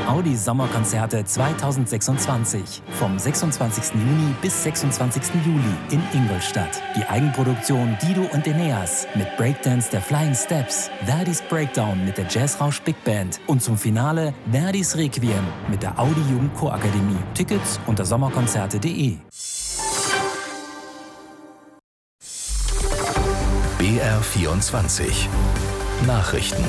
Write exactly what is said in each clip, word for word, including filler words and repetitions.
Audi Sommerkonzerte zweitausendsechsundzwanzig. Vom sechsundzwanzigsten Juni bis sechsundzwanzigsten Juli in Ingolstadt. Die Eigenproduktion Dido und Eneas mit Breakdance der Flying Steps, Verdis Breakdown mit der Jazzrausch Big Band und zum Finale Verdis Requiem mit der Audi Jugendchorakademie. Tickets unter sommerkonzerte punkt de. B R vierundzwanzig Nachrichten.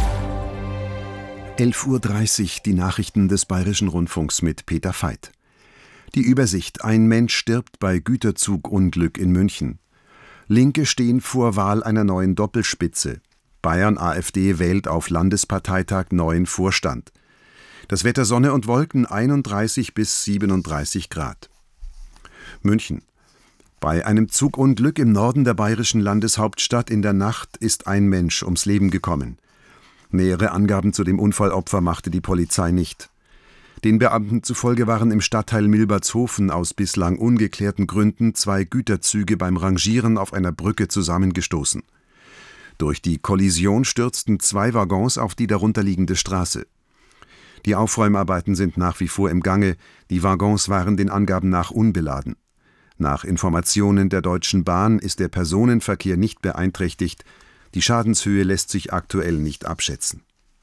elf Uhr dreißig, die Nachrichten des Bayerischen Rundfunks mit Peter Veit. Die Übersicht: Ein Mensch stirbt bei Güterzugunglück in München. Linke stehen vor Wahl einer neuen Doppelspitze. Bayern AfD wählt auf Landesparteitag neuen Vorstand. Das Wetter: Sonne und Wolken, einunddreißig bis siebenunddreißig Grad. München. Bei einem Zugunglück im Norden der bayerischen Landeshauptstadt in der Nacht ist ein Mensch ums Leben gekommen. Nähere Angaben zu dem Unfallopfer machte die Polizei nicht. Den Beamten zufolge waren im Stadtteil Milbertshofen aus bislang ungeklärten Gründen zwei Güterzüge beim Rangieren auf einer Brücke zusammengestoßen. Durch die Kollision stürzten zwei Waggons auf die darunterliegende Straße. Die Aufräumarbeiten sind nach wie vor im Gange, die Waggons waren den Angaben nach unbeladen. Nach Informationen der Deutschen Bahn ist der Personenverkehr nicht beeinträchtigt, die Schadenshöhe lässt sich aktuell nicht abschätzen.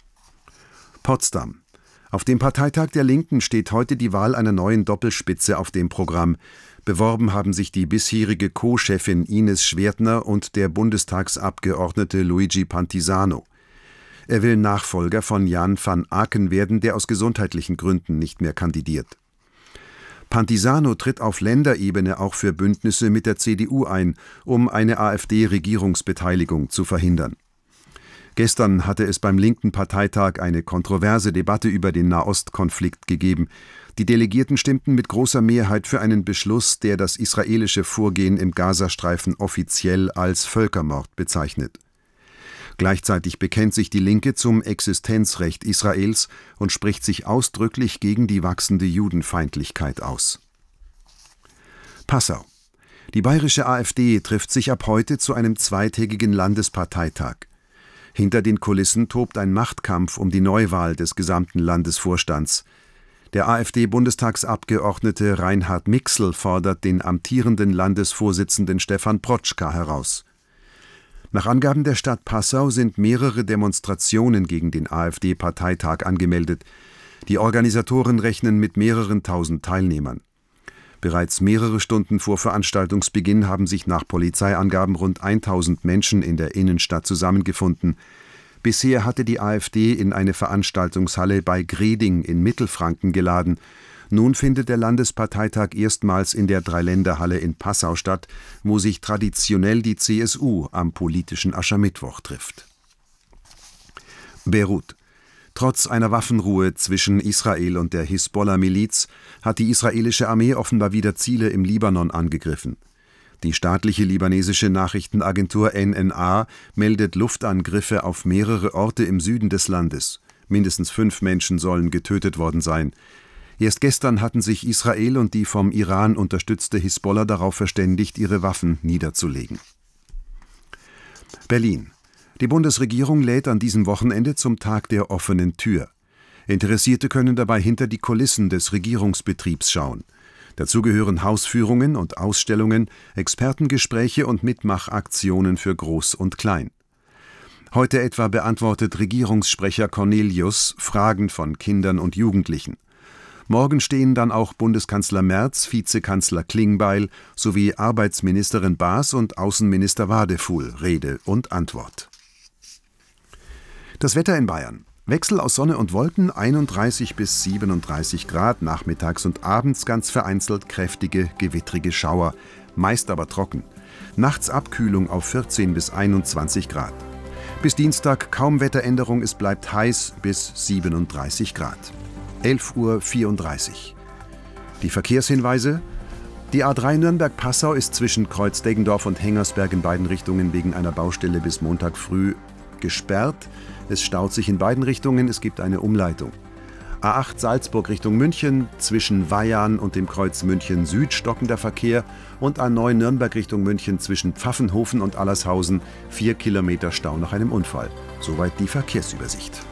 Potsdam. Auf dem Parteitag der Linken steht heute die Wahl einer neuen Doppelspitze auf dem Programm. Beworben haben sich die bisherige Co-Chefin Ines Schwertner und der Bundestagsabgeordnete Luigi Pantisano. Er will Nachfolger von Jan van Aken werden, der aus gesundheitlichen Gründen nicht mehr kandidiert. Pantisano tritt auf Länderebene auch für Bündnisse mit der C D U ein, um eine AfD-Regierungsbeteiligung zu verhindern. Gestern hatte es beim linken Parteitag eine kontroverse Debatte über den Nahostkonflikt gegeben. Die Delegierten stimmten mit großer Mehrheit für einen Beschluss, der das israelische Vorgehen im Gazastreifen offiziell als Völkermord bezeichnet. Gleichzeitig bekennt sich die Linke zum Existenzrecht Israels und spricht sich ausdrücklich gegen die wachsende Judenfeindlichkeit aus. Passau. Die bayerische AfD trifft sich ab heute zu einem zweitägigen Landesparteitag. Hinter den Kulissen tobt ein Machtkampf um die Neuwahl des gesamten Landesvorstands. Der AfD-Bundestagsabgeordnete Reinhard Mixl fordert den amtierenden Landesvorsitzenden Stefan Protschka heraus. Nach Angaben der Stadt Passau sind mehrere Demonstrationen gegen den AfD-Parteitag angemeldet. Die Organisatoren rechnen mit mehreren tausend Teilnehmern. Bereits mehrere Stunden vor Veranstaltungsbeginn haben sich nach Polizeiangaben rund tausend Menschen in der Innenstadt zusammengefunden. Bisher hatte die AfD in eine Veranstaltungshalle bei Greding in Mittelfranken geladen. Nun findet der Landesparteitag erstmals in der Dreiländerhalle in Passau statt, wo sich traditionell die C S U am politischen Aschermittwoch trifft. Beirut. Trotz einer Waffenruhe zwischen Israel und der Hisbollah-Miliz hat die israelische Armee offenbar wieder Ziele im Libanon angegriffen. Die staatliche libanesische Nachrichtenagentur N N A meldet Luftangriffe auf mehrere Orte im Süden des Landes. Mindestens fünf Menschen sollen getötet worden sein. Erst gestern hatten sich Israel und die vom Iran unterstützte Hisbollah darauf verständigt, ihre Waffen niederzulegen. Berlin. Die Bundesregierung lädt an diesem Wochenende zum Tag der offenen Tür. Interessierte können dabei hinter die Kulissen des Regierungsbetriebs schauen. Dazu gehören Hausführungen und Ausstellungen, Expertengespräche und Mitmachaktionen für Groß und Klein. Heute etwa beantwortet Regierungssprecher Cornelius Fragen von Kindern und Jugendlichen. Morgen stehen dann auch Bundeskanzler Merz, Vizekanzler Klingbeil sowie Arbeitsministerin Baas und Außenminister Wadefuhl Rede und Antwort. Das Wetter in Bayern. Wechsel aus Sonne und Wolken, einunddreißig bis siebenunddreißig Grad, nachmittags und abends ganz vereinzelt kräftige, gewittrige Schauer, meist aber trocken. Nachts Abkühlung auf vierzehn bis einundzwanzig Grad. Bis Dienstag kaum Wetteränderung, es bleibt heiß bis siebenunddreißig Grad. elf Uhr vierunddreißig. Die Verkehrshinweise: Die A drei Nürnberg-Passau ist zwischen Kreuz Deggendorf und Hengersberg in beiden Richtungen wegen einer Baustelle bis Montag früh gesperrt. Es staut sich in beiden Richtungen, es gibt eine Umleitung. A acht Salzburg Richtung München, zwischen Weyarn und dem Kreuz München Süd stockender Verkehr und A neun Nürnberg Richtung München zwischen Pfaffenhofen und Allershausen, vier Kilometer Stau nach einem Unfall. Soweit die Verkehrsübersicht.